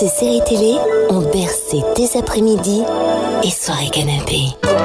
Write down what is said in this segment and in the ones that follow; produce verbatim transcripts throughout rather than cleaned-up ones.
de séries télé ont bercé tes après-midi et soirées canapé.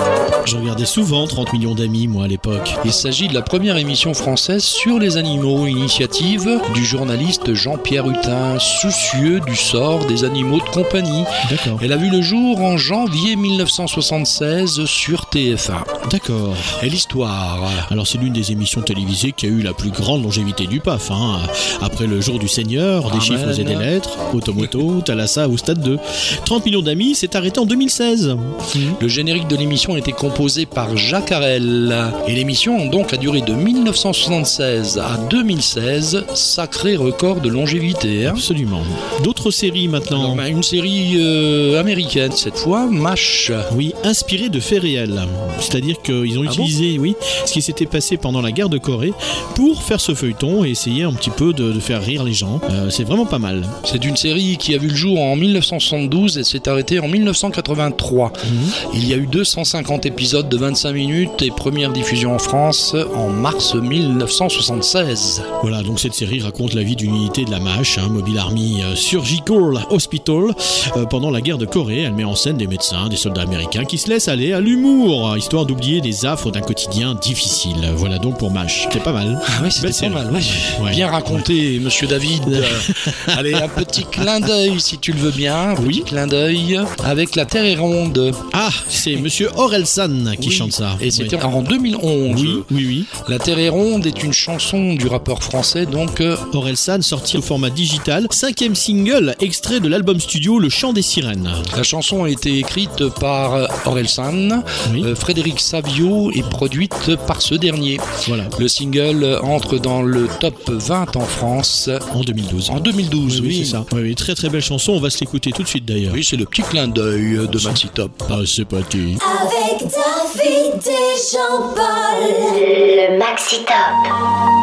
Je regardais souvent trente millions d'amis, moi, à l'époque. Il s'agit de la première émission française sur les animaux, initiative du journaliste Jean-Pierre Hutin, soucieux du sort des animaux de compagnie. D'accord. Elle a vu le jour en janvier mille neuf cent soixante-seize sur T F un. D'accord. Et l'histoire? Alors, c'est l'une des émissions télévisées qui a eu la plus grande longévité du P A F. Hein. Après le jour du Seigneur, des Amen. chiffres et des lettres, Automoto, Thalassa ou Stade deux. trente millions d'amis, c'est arrêté en deux mille seize. Mmh. Le générique de l'émission était composé par Jacques Harel. Et l'émission donc a duré de mille neuf cent soixante-seize à deux mille seize. Sacré record de longévité. Hein. Absolument. D'autres séries maintenant. Alors, bah, une série euh, américaine cette fois, MASH. Oui, inspirée de faits réels. C'est-à-dire qu'ils ont Ah utilisé bon oui, ce qui s'était passé pendant la guerre de Corée pour faire ce feuilleton et essayer un petit peu de, de faire rire les gens. Euh, c'est vraiment pas mal. C'est une série qui a vu le jour en mille neuf cent soixante-douze et s'est arrêtée en mille neuf cent quatre-vingt-trois. Mmh. Il y a eu deux cent cinquante épisodes de vingt-cinq minutes et première diffusion en France en mars mille neuf cent soixante-seize. Voilà, donc cette série raconte la vie d'une unité de la MASH, hein, Mobile Army Surgical Hospital, euh, pendant la guerre de Corée. Elle met en scène des médecins, des soldats américains qui se laissent aller à l'humour, histoire d'oublier les affres d'un quotidien difficile. Voilà donc pour MASH. C'est pas mal. Ah ouais, c'était pas mal. Ouais. Ouais. Bien raconté, ouais. Monsieur David. Allez, un petit clin d'œil si tu le veux bien. Un petit oui. clin d'œil avec La Terre est ronde. Ah, c'est Monsieur Orelsan qui oui. chante ça. Et c'était oui. en deux mille onze. Oui, oui, oui. La Terre est ronde est une chanson du rappeur français, donc euh... Orelsan, sorti au format digital, cinquième single extrait de l'album studio Le Chant des Sirènes. La chanson a été écrite par Orelsan, oui. euh, Frédéric Savio et produite par ce dernier. Voilà. Le single entre dans le top vingt en France en deux mille douze. En deux mille douze, oui, oui. oui c'est ça. Oui, oui, très très belle chanson. On va se l'écouter tout de suite d'ailleurs. Oui, c'est le petit clin d'œil de Maxi Top. Ah, c'est parti. Avec David et Jean-Paul, le Maxi Top.